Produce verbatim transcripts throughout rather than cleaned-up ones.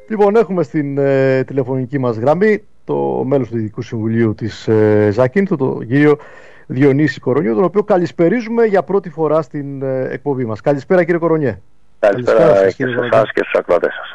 Λοιπόν, έχουμε στην ε, τηλεφωνική μας γραμμή το μέλος του Διοικητικού Συμβουλίου της ε, Ζακίνθου, τον κύριο Διονύση Κορονιού, τον οποίο καλησπερίζουμε για πρώτη φορά στην ε, εκπομπή μας. Καλησπέρα, κύριε Κορονιέ. Καλησπέρα, Καλησπέρα σας, και σε εσάς και στους ακροατές σας.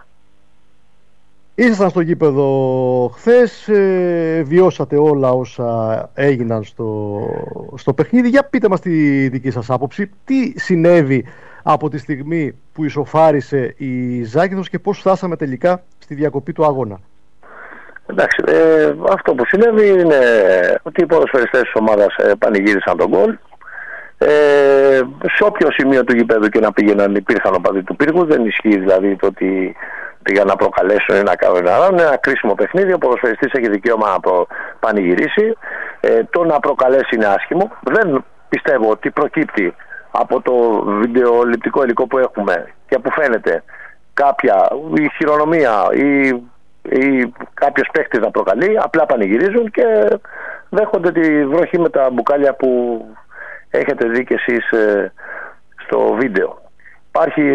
Ήσασταν στο γήπεδο χθες, ε, βιώσατε όλα όσα έγιναν στο, στο παιχνίδι. Για πείτε μας τη δική σας άποψη. Τι συνέβη από τη στιγμή που ισοφάρισε η Ζάκυνθος και πώς φτάσαμε τελικά στη διακοπή του αγώνα? Εντάξει, ε, αυτό που συνέβη είναι ότι οι ποδοσφαιριστές της ομάδας ε, πανηγύρισαν τον γκολ. Ε, σε όποιο σημείο του γηπέδου και να πήγαιναν υπήρχαν οπαδοί του Πύργου. Δεν ισχύει δηλαδή το ότι πήγαν να προκαλέσουν ή να κάνουν ένα άλλο. Είναι ένα κρίσιμο παιχνίδι. Ο ποδοσφαιριστής έχει δικαίωμα να προ... πανηγυρίσει. Ε, το να προκαλέσει είναι άσχημο. Δεν πιστεύω ότι προκύπτει από το βιντεοληπτικό υλικό που έχουμε και που φαίνεται κάποια η χειρονομία ή, ή κάποιος παίχτης να προκαλεί. Απλά πανηγυρίζουν και δέχονται τη βροχή με τα μπουκάλια που έχετε δει και εσείς ε, στο βίντεο. Υπάρχει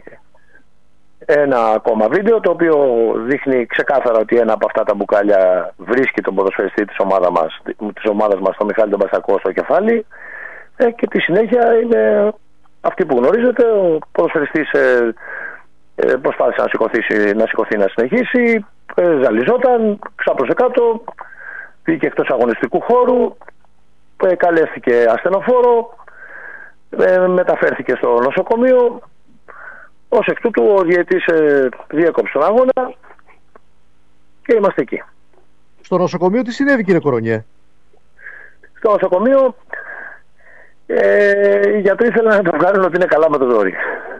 ένα ακόμα βίντεο το οποίο δείχνει ξεκάθαρα ότι ένα από αυτά τα μπουκάλια βρίσκει τον ποδοσφαιριστή της ομάδας μας, της ομάδας μας τον Μιχάλη τον Μπαστακό, στο κεφάλι, ε, και τη συνέχεια είναι αυτή που γνωρίζετε. Ο ποδοσφαιριστής ε, ε, προσπάθησε να σηκωθεί, να σηκωθεί να συνεχίσει, ε, ζαλιζόταν, ξάπλωσε κάτω, πήγε εκτός αγωνιστικού χώρου, ε, καλέστηκε ασθενοφόρο, ε, μεταφέρθηκε στο νοσοκομείο. Ως εκ τούτου ο διαιτής ε, διέκοψε τον αγώνα και είμαστε εκεί. Στο νοσοκομείο τι συνέβη, κύριε Κορονιέ? Στο νοσοκομείο ε, οι γιατροί ήθελαν να το βγάλουν ότι είναι καλά με το ζόρι.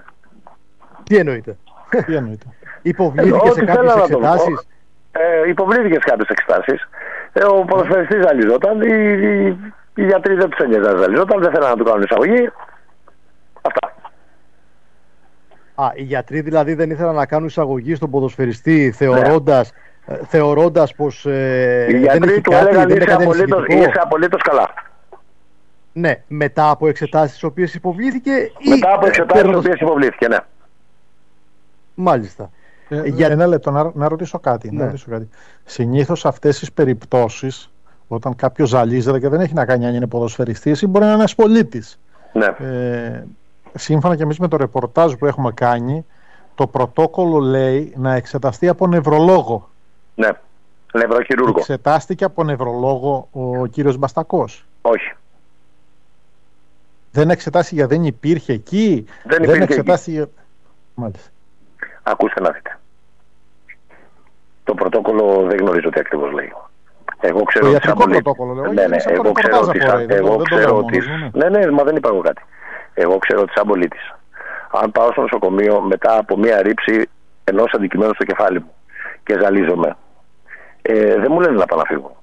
Τι εννοείτε? Τι εννοείτε? Υποβλήθηκε σε κάποιες εξετάσεις? Ε, υποβλήθηκε σε κάποιες εξετάσεις. Ε, ο ποδοσφαιριστής ζαλιζόταν. Οι, οι, οι γιατροί δεν τους ένοιαζαν να ζαλιζόταν, δεν θέλαν να του κάνουν εισαγωγή. Αυτά. Α, οι γιατροί δηλαδή δεν ήθελαν να κάνουν εισαγωγή στον ποδοσφαιριστή, θεωρώντας, ναι. ε, θεωρώντας πως ε, οι γιατροί δεν έχει του κάτι, έλεγαν δεν είσαι, απολύτως, είσαι απολύτως καλά. Ναι, μετά από εξετάσεις τις οποίες υποβλήθηκε μετά ή... από εξετάσεις τις οποίες υποβλήθηκε, ναι. Μάλιστα. Ε, Για... Ένα λεπτό, να, να ρωτήσω κάτι, ναι. να ρωτήσω κάτι. Συνήθως αυτές τις περιπτώσεις, όταν κάποιος ζαλίζεται και δεν έχει να κάνει αν είναι ποδοσφαιριστής ή μπορεί να είναι ένας πολίτης. Ναι. Ε, σύμφωνα και εμείς με το ρεπορτάζ που έχουμε κάνει, το πρωτόκολλο λέει να εξεταστεί από νευρολόγο. Ναι, νευροχειρούργο. Εξετάστηκε από νευρολόγο ο κύριος Μπαστακός? Όχι. Δεν εξετάστηκε γιατί δεν υπήρχε εκεί? Δεν υπήρχε δεν εξετάστηκε... εκεί. Μάλιστα. Ακούστε να δείτε. Το πρωτόκολλο δεν γνωρίζω τι ακριβώς λέει. Εγώ ξέρω το ότι σαν πολίτη... πρωτόκολλο λέω. Ναι, ναι, εγώ ξέρω ότι σαν... Εγώ ξέρω ότι... Ναι, ναι, μα δεν είπα εγώ κάτι. Εγώ ξέρω ότι σαν πολίτης, αν πάω στο νοσοκομείο μετά από μία ρήψη ενός αντικειμένου στο κεφάλι μου και ζαλίζομαι, ε, δεν μου λένε να πάω να φύγω.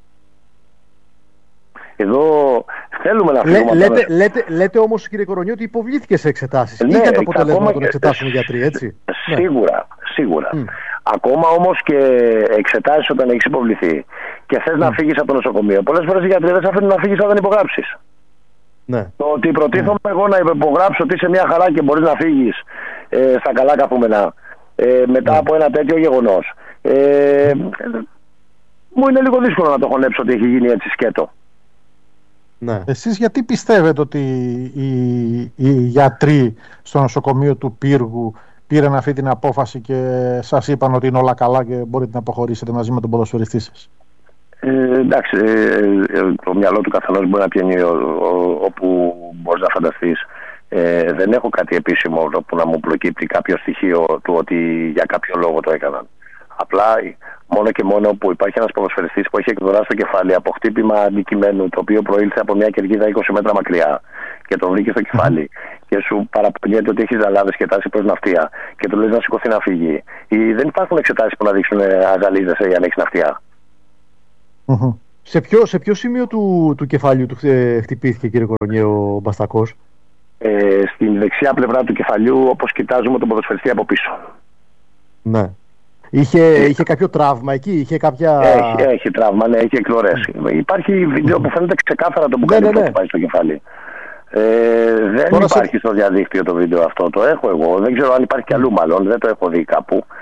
Εδώ θέλουμε να φύγουμε. Λέ, λέτε, λέτε, λέτε όμως, κύριε Κορονιού, ότι υποβλήθηκε σε εξετάσεις. Ναι, είχαν το αποτέλεσμα να τον εξετάσουν οι γιατροί, έτσι? Σίγουρα, σίγουρα. Mm. Ακόμα όμως και εξετάσεις όταν έχεις υποβληθεί και θες mm. να φύγεις από το νοσοκομείο, πολλές φορές οι γιατροί δεν σε αφήνουν να φύγεις αν δεν υπογράψεις. Ναι. Το ότι προτίθομαι ναι. εγώ να υπογράψω ότι είσαι μια χαρά και μπορείς να φύγεις ε, στα καλά καθούμενα ε, μετά ναι. από ένα τέτοιο γεγονός, ε, mm. μου είναι λίγο δύσκολο να το χωνέψω ότι έχει γίνει έτσι σκέτο. Ναι. Εσείς γιατί πιστεύετε ότι οι, οι γιατροί στο νοσοκομείο του Πύργου πήραν αυτή την απόφαση και σας είπαν ότι είναι όλα καλά και μπορείτε να αποχωρήσετε μαζί με τον ποδοσφαιριστή σας? Ε, εντάξει, ε, ε, το μυαλό του καθενός μπορεί να πιένει ο, ο, όπου μπορείς να φανταστείς. Ε, δεν έχω κάτι επίσημο που να μου προκύπτει κάποιο στοιχείο του ότι για κάποιο λόγο το έκαναν. Απλά μόνο και μόνο που υπάρχει ένας ποδοσφαιριστής που έχει εκδοράσει το κεφάλι από χτύπημα αντικειμένου το οποίο προήλθε από μια κερκίδα είκοσι μέτρα μακριά και τον βρήκε στο κεφάλι mm. και σου παραπονιέται ότι έχει ζαλάδες και τάση προς ναυτία και του λες να σηκωθεί να φύγει. Ή δεν υπάρχουν εξετάσεις που να δείξουν αν ζαλίζεσαι ή αν έχεις ναυτία. Mm-hmm. Σε, ποιο, σε ποιο σημείο του, του κεφαλιού του χτυπήθηκε, κύριε Κορονιέ, ο Μπαστακός? Ε, στην δεξιά πλευρά του κεφαλιού, όπως κοιτάζουμε τον ποδοσφαιριστή από πίσω. Ναι. Είχε, είχε κάποιο τραύμα εκεί, είχε κάποια... Έχει, έχει τραύμα, ναι, έχει εκκλορές. Mm. Υπάρχει βίντεο που φαίνεται ξεκάθαρα το μπουκάλι ναι, ναι, ναι. που πάει στο κεφάλι. Ε, δεν Τώρα υπάρχει σε... στο διαδίκτυο το βίντεο αυτό, το έχω εγώ. Δεν ξέρω αν υπάρχει κι αλλού μάλλον, δεν το έχω δει κάπου.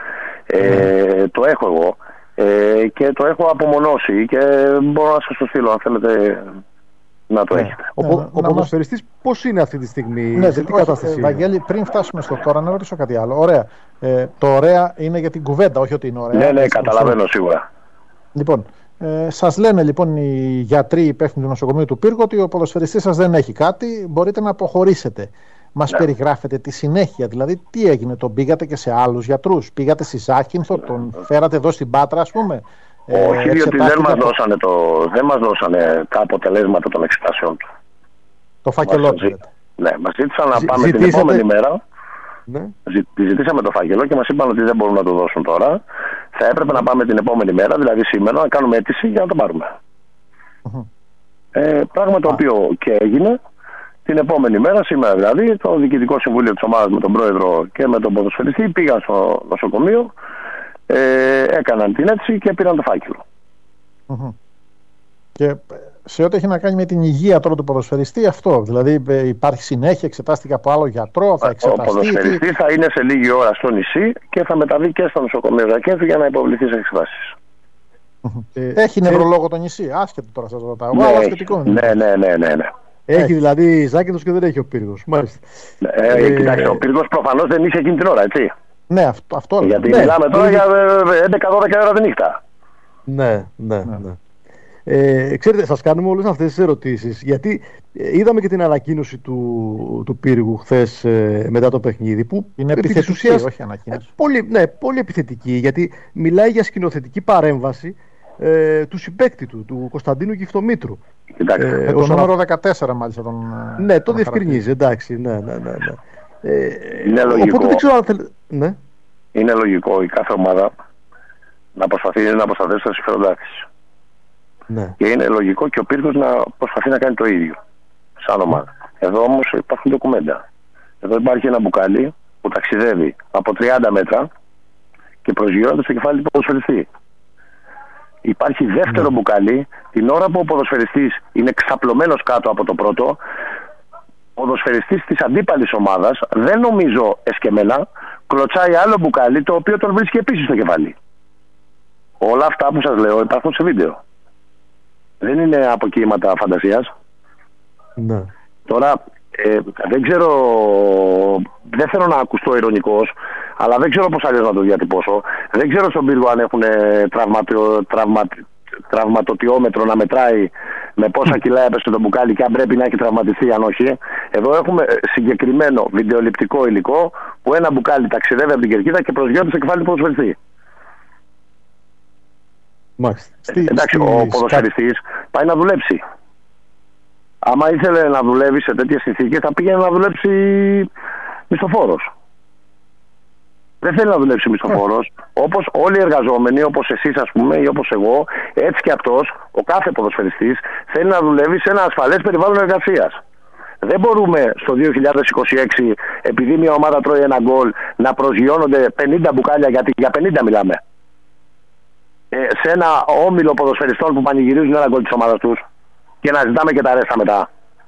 Ε, το έχω εγώ ε, και το έχω απομονώσει και μπορώ να σας το στείλω αν θέλετε να το ναι. έχετε. Ο, Ναι, ο, ο ποδοσφαιριστής πώς είναι αυτή τη στιγμή, ναι, σε τι όχι, κατάσταση είναι? Βαγγέλη, πριν φτάσουμε στο τώρα, να ρωτήσω κάτι άλλο. Ωραία. Ε, το ωραία είναι για την κουβέντα, όχι ότι είναι ωραία. Ναι, ναι, έτσι, καταλαβαίνω σίγουρα. Λοιπόν, ε, σας λένε λοιπόν οι γιατροί υπεύθυνοι του νοσοκομείου του Πύργου ότι ο ποδοσφαιριστής σας δεν έχει κάτι, μπορείτε να αποχωρήσετε. Μας ναι. περιγράφετε τη συνέχεια, δηλαδή τι έγινε, τον πήγατε και σε άλλους γιατρούς, πήγατε στη Ζάκυνθο, τον φέρατε εδώ στην Πάτρα, ας πούμε. Όχι, ε, διότι δεν μας, το... δώσανε το, δεν μας δώσανε τα αποτελέσματα των εξετάσεων του. Το φάκελό του. Ναι, μας ζήτησαν να Ζη, πάμε ζητήσατε... την επόμενη μέρα. Ναι. Ζη, ζητήσαμε το φάκελο και μας είπαν ότι δεν μπορούν να το δώσουν τώρα. Θα έπρεπε να πάμε την επόμενη μέρα, δηλαδή σήμερα, να κάνουμε αίτηση για να το πάρουμε. Mm-hmm. Ε, πράγμα το ah. οποίο και έγινε. Την επόμενη μέρα, σήμερα δηλαδή, το Διοικητικό Συμβούλιο της ομάδας με τον πρόεδρο και με τον ποδοσφαιριστή πήγαν στο νοσοκομείο, ε, έκαναν την αίτηση και πήραν το φάκελο. Mm-hmm. Και σε ό,τι έχει να κάνει με την υγεία τώρα του ποδοσφαιριστή, αυτό, δηλαδή υπάρχει συνέχεια, εξετάστηκε από άλλο γιατρό, θα εξεταστεί. Ο ποδοσφαιριστής θα είναι σε λίγη ώρα στο νησί και θα μεταβεί και στο νοσοκομείο Ζακίνθου για να υποβληθεί σε εξετάσεις. Mm-hmm. Ε, έχει νευρολόγο το νησί, άσχετο τώρα σας ρωτάω. Ναι, ναι, ναι, ναι, ναι, ναι. Έχει, έχει δηλαδή Ζάκυνθος και δεν έχει ο Πύργος. Μάλιστα. Ε, ε, κοιτάξτε, ο Πύργος προφανώς δεν είχε εκείνη την ώρα, έτσι. Ναι, αυτό, αυτό γιατί ναι, μιλάμε τώρα για έντεκα δώδεκα ώρα τη νύχτα. Ναι, ναι, ναι. ναι. Ε, ξέρετε, σας κάνουμε όλες αυτές τις ερωτήσεις γιατί ε, είδαμε και την ανακοίνωση του, του Πύργου χθες ε, μετά το παιχνίδι που είναι επιθετική, ουσίας, όχι ανακοίνωση. Ε, πολύ, ναι, πολύ επιθετική, γιατί μιλάει για σκηνοθετική παρέμβαση ε, του συμπαίκτη του, του Κωνσταντίνου Κυφτομήτρου. Ε, ε, το νούμερο δεκατέσσερα μάλιστα τον, ναι, το διευκρινίζει, εντάξει, ναι, ναι, ναι, ναι. Ε, είναι λογικό. Οπότε δεν ξέρω αν θέλ... ναι. Είναι λογικό η κάθε ομάδα να προσπαθεί να προστατεύσει τα συμφέροντά της. Ναι. Και είναι λογικό και ο Πύργος να προσπαθεί να κάνει το ίδιο σαν ομάδα. Εδώ όμως υπάρχουν ντοκουμέντα. Εδώ υπάρχει ένα μπουκάλι που ταξιδεύει από τριάντα μέτρα και προσγειώνεται στο κεφάλι του ποδοσφαιριστή. Υπάρχει δεύτερο mm. μπουκάλι την ώρα που ο ποδοσφαιριστής είναι ξαπλωμένος κάτω από το πρώτο. Ο ποδοσφαιριστής της αντίπαλης ομάδας, δεν νομίζω εσκεμμένα, κλωτσάει άλλο μπουκάλι το οποίο τον βρίσκει επίσης στο κεφάλι. Όλα αυτά που σας λέω υπάρχουν σε βίντεο. Δεν είναι αποκοίηματα φαντασίας. Ναι. Τώρα ε, δεν ξέρω, δεν θέλω να ακουστώ ειρωνικός, αλλά δεν ξέρω πώς αλλιώς να το διατυπώσω. Δεν ξέρω στον Πύργο αν έχουν τραυματιο, τραυμα, τραυματοτιόμετρο να μετράει με πόσα κιλά έπεσε το μπουκάλι και αν πρέπει να έχει τραυματιστεί αν όχι. Εδώ έχουμε συγκεκριμένο βιντεοληπτικό υλικό που ένα μπουκάλι ταξιδεύει από την κερκίδα και προσγειώνεται στο κεφάλι του ποδοσφαιριστή. Μάλιστα. Εντάξει, ο ποδοσφαιριστής πάει να δουλέψει. Άμα ήθελε να δουλεύει σε τέτοιες συνθήκες θα πήγαινε να δουλέψει μισθοφόρος. Δεν θέλει να δουλέψει μισθοφόρος. Όπως όλοι οι εργαζόμενοι, όπως εσείς ας πούμε ή όπως εγώ, έτσι και αυτός, ο κάθε ποδοσφαιριστής θέλει να δουλεύει σε ένα ασφαλές περιβάλλον εργασίας. Δεν μπορούμε στο δύο χιλιάδες είκοσι έξι, επειδή μια ομάδα τρώει ένα γκολ, να προσγειώνονται πενήντα μπουκάλια, γιατί για πενήντα μιλάμε. Σε ένα όμιλο ποδοσφαιριστών που πανηγυρίζουν ένα γκολ της ομάδας τους και να ζητάμε και τα ρέστα μετά.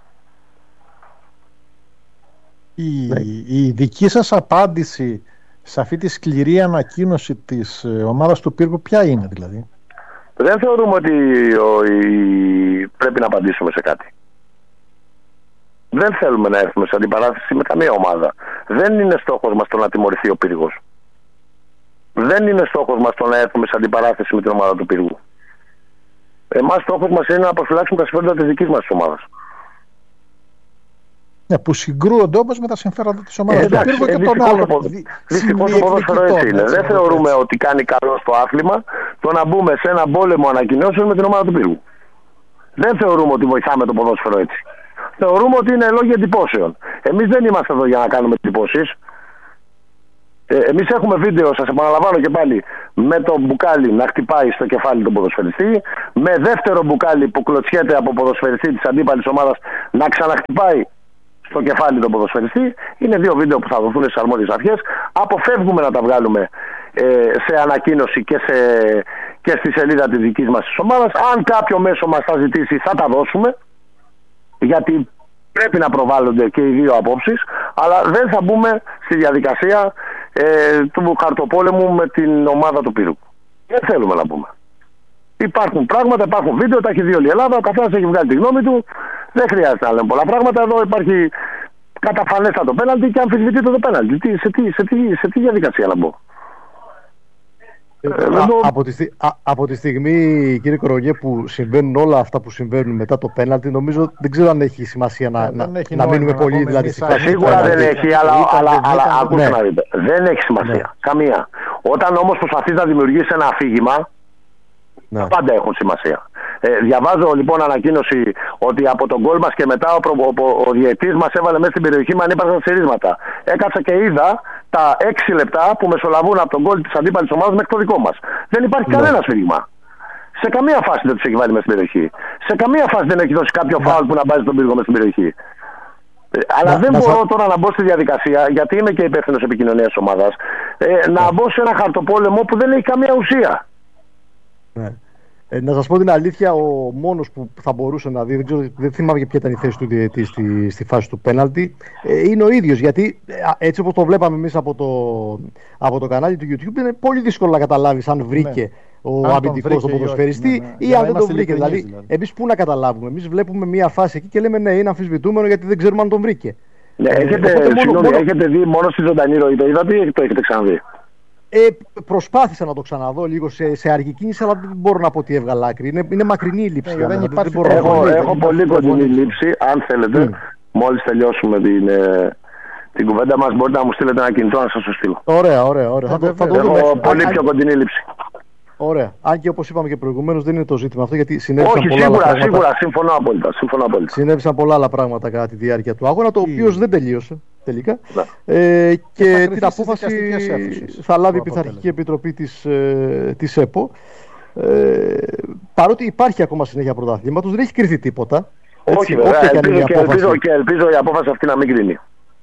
Η, η δική σας απάντηση σε αυτή τη σκληρή ανακοίνωση της ομάδας του Πύργου ποια είναι δηλαδή? Δεν θεωρούμε ότι ο, η, πρέπει να απαντήσουμε σε κάτι. Δεν θέλουμε να έρθουμε σε αντιπαράθεση με καμία ομάδα. Δεν είναι στόχος μας το να τιμωρηθεί ο Πύργος. Δεν είναι στόχος μας το να έρθουμε σε αντιπαράθεση με την ομάδα του Πύργου. Εμάς στόχος μας είναι να προφυλάξουμε τα συμφέροντα της δικής μας ομάδας. Ναι, που συγκρούονται όμως με τα συμφέροντα της ομάδας ε, του Πύργου και των άλλων. Δυστυχώς το ποδόσφαιρο έτσι είναι. Δεν θεωρούμε έτσι. Ότι κάνει καλό στο άθλημα το να μπούμε σε ένα πόλεμο ανακοινώσεων με την ομάδα του Πύργου. Δεν θεωρούμε ότι βοηθάμε το ποδόσφαιρο έτσι. Θεωρούμε ότι είναι λόγια εντυπώσεων. Εμείς δεν είμαστε εδώ για να κάνουμε εντυπώσεις. Ε, εμείς έχουμε βίντεο, σας επαναλαμβάνω και πάλι, με το μπουκάλι να χτυπάει στο κεφάλι τον ποδοσφαιριστή, με δεύτερο μπουκάλι που κλωτσιέται από ποδοσφαιριστή της αντίπαλης ομάδας να ξαναχτυπάει στο κεφάλι τον ποδοσφαιριστή. Είναι δύο βίντεο που θα δοθούν στις αρμόδιες αρχές. Αποφεύγουμε να τα βγάλουμε ε, σε ανακοίνωση και, σε, και στη σελίδα της δικής μας της ομάδας. Αν κάποιο μέσο μας θα ζητήσει θα τα δώσουμε, γιατί πρέπει να προβάλλονται και οι δύο απόψεις, αλλά δεν θα μπούμε στη διαδικασία ε, του χαρτοπόλεμου με την ομάδα του Πύργου. Δεν θέλουμε να πούμε. Υπάρχουν πράγματα, υπάρχουν βίντεο, τα έχει δει όλη η Ελλάδα, ο καθένας έχει βγάλει τη γνώμη του. Δεν χρειάζεται να λέμε πολλά πράγματα. Εδώ υπάρχει καταφανέστατο πέναλτι και αμφισβητείται το πέναλτι. Τι, σε, τι, σε, τι, σε τι διαδικασία να μπω. Ε, ε, α, από, τη, α, από τη στιγμή, κύριε Κορογέ, που συμβαίνουν όλα αυτά που συμβαίνουν μετά το πέναλτι, νομίζω δεν ξέρω αν έχει σημασία να, να, να μείνουμε πολύ δηλαδή, στη φάση. Σίγουρα δεν έχει, αλλά, αλλά, αλλά ακούστε να δείτε. Δεν έχει σημασία. Ναι. Καμία. Όταν όμως προσπαθείς να δημιουργήσεις ένα αφήγημα, ναι. πάντα έχουν σημασία. Ε, διαβάζω λοιπόν ανακοίνωση ότι από τον γκολ μας και μετά ο, ο, ο, ο διαιτής μας έβαλε μέσα στην περιοχή με ανύπαρκτα σφυρίσματα. Έκατσα και είδα τα έξι λεπτά που μεσολαβούν από τον γκολ της αντίπαλης ομάδας μέχρι το δικό μας. Δεν υπάρχει ναι. κανένα σφύριγμα. Σε καμία φάση δεν τους έχει βάλει μέσα στην περιοχή. Σε καμία φάση δεν έχει δώσει κάποιο ναι. φάουλ που να βάζει τον Πύργο μέσα στην περιοχή. Ε, αλλά ναι, δεν ναι, μπορώ ναι. τώρα να μπω στη διαδικασία, γιατί είμαι και υπεύθυνος επικοινωνίας της ομάδας, ε, ναι. να μπω σε ένα χαρτοπόλεμο που δεν έχει καμία ουσία. Ναι. Ε, να σας πω την αλήθεια, ο μόνος που θα μπορούσε να δει, δεν, ξέρω, δεν θυμάμαι ποια ήταν η θέση του διαιτητή στη, στη φάση του πέναλτι, ε, είναι ο ίδιος. Γιατί έτσι όπως το βλέπαμε εμείς από το, από το κανάλι του YouTube, είναι πολύ δύσκολο να καταλάβεις αν βρήκε ναι. ο αμυντικός τον ποδοσφαιριστή ναι, ναι. ή για αν δεν τον βρήκε. Δηλαδή, δηλαδή, εμείς πού να καταλάβουμε. Εμείς βλέπουμε μία φάση εκεί και λέμε ναι, είναι αμφισβητούμενο γιατί δεν ξέρουμε αν τον βρήκε. Ναι, έχετε, ε, μόνο, συγγνώμη, μόνο... έχετε δει μόνο στη ζωντανή ροή το είδατε ή το έχετε ξαναδεί? Ε, προσπάθησα να το ξαναδώ λίγο σε, σε αργή κίνηση, αλλά δεν μπορώ να πω ότι έβγαλα άκρη. Είναι, είναι μακρινή η λήψη. Ε, δεν δεν δεν μπορώ έχω να έχω πολύ κοντινή λήψη. Αν θέλετε, mm. μόλις τελειώσουμε την, ε, την κουβέντα μας, μπορείτε να μου στείλετε ένα κινητό να σας το στείλω. Ωραία, ωραία. ωραία. Θα, θα, θα το έχω δούμε. πολύ πιο κοντινή λήψη. Ωραία. Αν και όπως είπαμε και προηγουμένως, δεν είναι το ζήτημα αυτό, γιατί συνέβησαν Όχι, πολλά σίγουρα, άλλα πράγματα. σίγουρα, συμφωνώ απόλυτα, συμφωνώ απόλυτα. Συνέβησαν πολλά άλλα πράγματα κατά τη διάρκεια του αγώνα, το οποίο δεν τελείωσε τελικά. Ε, και την απόφαση θα λάβει η Πειθαρχική Επιτροπή της, ε, της ΕΠΟ. Ε, παρότι υπάρχει ακόμα συνέχεια πρωταθλήματος, δεν έχει κρυθεί τίποτα. Έτσι, όχι, βέβαια. Ελπίζω και, ελπίζω, και ελπίζω η απόφαση αυτή να μην κρίνει.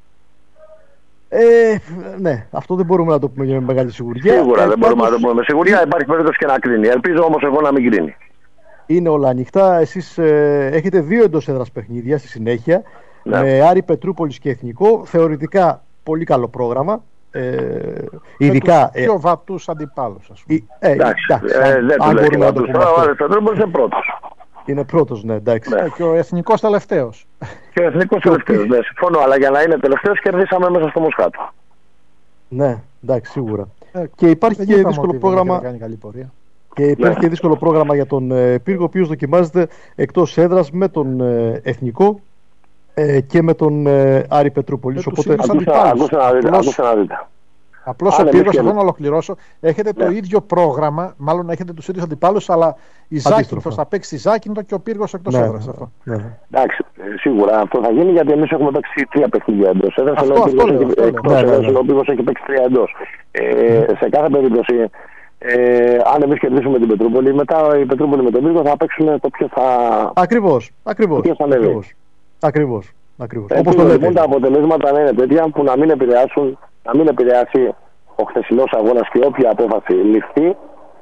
Ε, ναι, αυτό δεν μπορούμε να το πούμε με μεγάλη σιγουριά. Σίγουρα ε, δεν μπορούμε να το πούμε με σιγουριά. Υπάρχει περίπτωση και να κρίνει. Ελπίζω όμως εγώ να μην κρίνει. Είναι όλα ανοιχτά. Εσείς ε, έχετε δύο εντός έδρας παιχνίδια στη συνέχεια. Ναι. Με Άρη Πετρούπολης και Εθνικό. Θεωρητικά πολύ καλό πρόγραμμα. Ε, ειδικά. Με πιο βατούς αντιπάλους, ας πούμε. Ε, εντάξει, εντάξει, ε, αν, δεν αν του λέει βατούς. Ο Άρης Πετρούπολης είναι πρώτος. Είναι πρώτος, ναι, εντάξει. Ναι, και ο Εθνικός τελευταίος. Και ο Εθνικός τελευταίος, ναι, συμφωνώ. Αλλά για να είναι τελευταίος, κερδίσαμε μέσα στο Μοσχάτο. Ναι, εντάξει, σίγουρα. Ε, και υπάρχει και δύσκολο πρόγραμμα. Και υπάρχει ναι. και δύσκολο πρόγραμμα για τον ε, Πύργο, ο οποίος δοκιμάζεται εκτός έδρας με τον ε, Εθνικό ε, και με τον ε, Άρη Πετρούπολης. Οπότε ακούστε να δείτε. Απλώς ο Πύργος, εγώ να ολοκληρώσω, έχετε ναι. το ίδιο πρόγραμμα, μάλλον έχετε τους ίδιους αντιπάλους, αλλά η Ζάκυνθος θα παίξει Ζάκυνθο και ο Πύργος εκτός ναι, έδρας. Ναι, αυτό. Ναι, ναι. Εντάξει, σίγουρα αυτό θα γίνει, γιατί εμείς έχουμε παίξει τρία παιχνίδια εντός έδρας, αυτό, ενώ αυτό, ο Πύργος έχει παίξει τρία εντός. Ε, σε κάθε περίπτωση, ε, αν εμείς κερδίσουμε την Πετρούπολη, μετά η Πετρούπολη με τον Πύργο θα παίξουν το ποιο θα... Ακριβώς, ακριβώς. Ακριβώς. Ακριβώς. Ακριβώς. Όπως το λοιπόν τα αποτελέσματα να είναι τέτοια που να μην επηρεάσουν, να μην επηρεάσει ο χθεσινός αγώνας και όποια απόφαση ληφθεί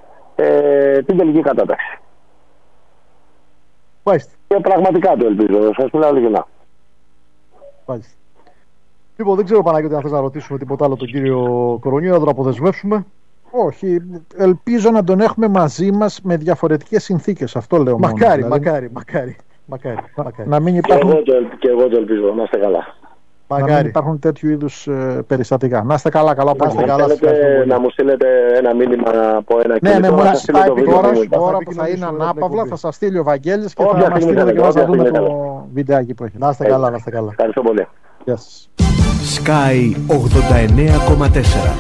ε, την τελική κατάταξη. Μάλιστα. Και πραγματικά το ελπίζω, σας μιλάω ειλικρινά. Μάλιστα. Λοιπόν, δεν ξέρω Παναγιώτη αν θες να ρωτήσουμε τίποτα άλλο τον κύριο Κορονιό, να τον αποδεσμεύσουμε. Όχι, ελπίζω να τον έχουμε μαζί μας με διαφορετικές συνθήκες, αυτό λέω μόνο. Μακάρι, δηλαδή. μακάρι, μακάρι. Μακάρι, μακάρι. Να μην υπάρχουν... και, εγώ το, και εγώ το ελπίζω, να είστε καλά. Μακάρι. Να μην υπάρχουν τέτοιου είδους ε, περιστατικά. Να είστε καλά, καλά. Να, είστε καλά, θέλετε, να μου στείλετε ένα μήνυμα από ένα ναι, κινητό. Ναι, ναι, ναι, τώρα, τώρα που θα είναι ανάπαυλα θα σας στείλει ο Βαγγέλης και θα μας στείλει και θα δούμε το βιντεάκι που έχετε. Να είστε καλά, να είστε καλά. Ευχαριστώ πολύ. Yes. Sky ογδόντα εννέα κόμμα τέσσερα.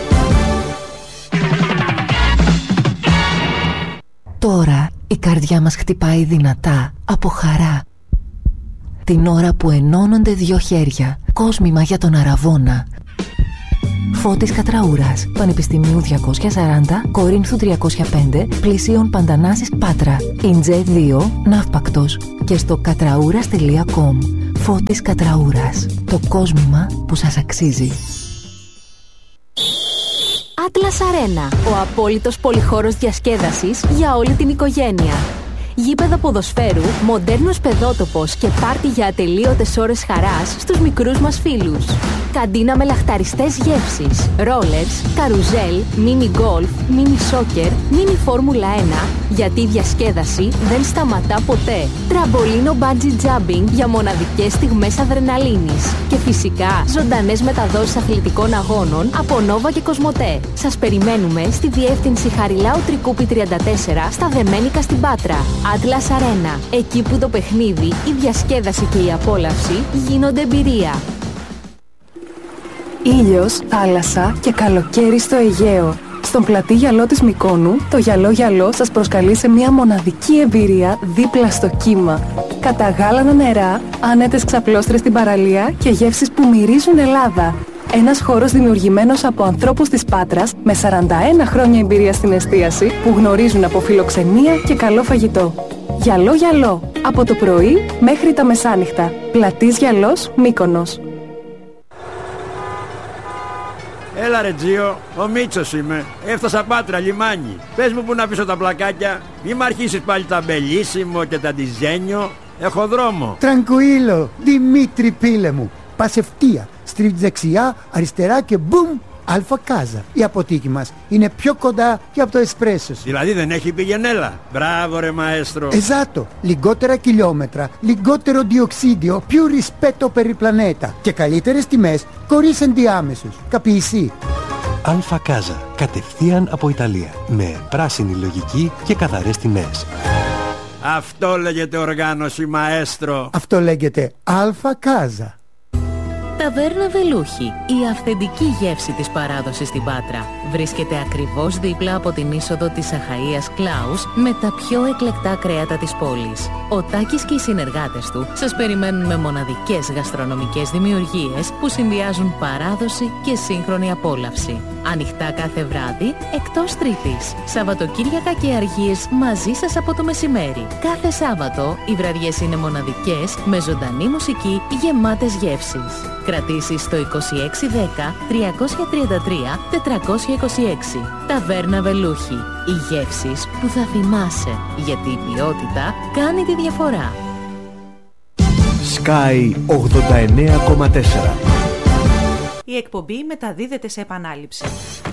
Τώρα η καρδιά μας χτυπάει δυνατά από χαρά. Την ώρα που ενώνονται δύο χέρια, κόσμημα για τον Αραβώνα. Φώτης Κατραούρας, Πανεπιστημίου διακόσια σαράντα, Κορίνθου τριακόσια πέντε, Πλησίων Παντανάσης Πάτρα, Ιντζέ δύο, Ναύπακτος και στο κατραούρας τελεία κομ. Φώτης Κατραούρας, το κόσμημα που σας αξίζει. Atlas Arena, ο απόλυτος πολυχώρος διασκέδασης για όλη την οικογένεια. γήπεδα ποδοσφαίρου, μοντέρνος παιδότοπος και πάρτι για ατελείωτες ώρες χαράς στους μικρούς μας φίλους. Καντίνα με λαχταριστές γεύσεις, ρόλερς, καρουζέλ, μίνι γκολφ, μίνι σόκερ, μίνι φόρμουλα ένα, γιατί η διασκέδαση δεν σταματά ποτέ. Τραμπολίνο bungee jumping για μοναδικές στιγμές αδρεναλίνης. Και φυσικά ζωντανές μεταδόσεις αθλητικών αγώνων από Νόβα και Κοσμοτέ. Σας περιμένουμε στη διεύθυνση Χαριλάου Τρικούπη τριάντα τέσσερα στα Δεμένικα στην Πάτρα. Atlas Arena, εκεί που το παιχνίδι, η διασκέδαση και η απόλαυση γίνονται εμπειρία. Ήλιος, θάλασσα και καλοκαίρι στο Αιγαίο. Στον πλατή γυαλό της Μυκόνου, το γυαλό γυαλό σας προσκαλεί σε μια μοναδική εμπειρία δίπλα στο κύμα. Καταγάλανα νερά, άνετες ξαπλώστρες στην παραλία και γεύσεις που μυρίζουν Ελλάδα. Ένας χώρος δημιουργημένος από ανθρώπους της Πάτρας με σαράντα ένα χρόνια εμπειρία στην εστίαση που γνωρίζουν από φιλοξενία και καλό φαγητό. Γυαλό γυαλό, από το πρωί μέχρι τα μεσάνυχτα. Πλατής γυαλός, Μύκονος. Έλα ρε Τζίο, ο Μίτσος είμαι. Έφτασα Πάτρα, λιμάνι. Πες μου που να πίσω τα πλακάκια. Μη μ' αρχίσεις πάλι τα μπελίσιμο και τα ντιζένιο. Έχω δρόμο. Τρανκουίλο, Δημήτρη πίλε μου. Πας ευθεία, στρίβεις δεξιά, αριστερά και μπουμ, Αλφα Κάζα. Η αποθήκη μας είναι πιο κοντά και από το εσπρέσο σου. Δηλαδή δεν έχει πηγενέλα. Μπράβο ρε μαέστρο. Εζάτο, λιγότερα χιλιόμετρα, λιγότερο διοξίδιο, più rispetto per il pianeta και καλύτερες τιμές χωρίς ενδιάμεσους. Καπιεισί. Αλφα Κάζα, κατευθείαν από Ιταλία, με πράσινη λογική και καθαρές τιμές. Αυτό λέγεται οργάνωση μαέστρο. Αυτό λέγεται Αλφα Κάζα. Ταβέρνα Βελούχη, η αυθεντική γεύση της παράδοσης στην Πάτρα. Βρίσκεται ακριβώς δίπλα από την είσοδο της Αχαΐας Κλάους με τα πιο εκλεκτά κρέατα της πόλης. Ο Τάκης και οι συνεργάτες του σας περιμένουν με μοναδικές γαστρονομικές δημιουργίες που συνδυάζουν παράδοση και σύγχρονη απόλαυση. Ανοιχτά κάθε βράδυ, εκτός Τρίτης. Σαββατοκύριακα και αργίες μαζί σας από το μεσημέρι. Κάθε Σάββατο οι βραδιές είναι μοναδικές με ζωντανή μουσική γεμάτες γεύσεις. Κρατήσεις στο είκοσι έξι δέκα τριακόσια τριάντα τρία τετρακόσια είκοσι έξι. Ταβέρνα Βελούχη. Οι γεύσεις που θα θυμάσαι, γιατί η ποιότητα κάνει τη διαφορά. Sky ογδόντα εννέα κόμμα τέσσερα. Η εκπομπή μεταδίδεται σε επανάληψη.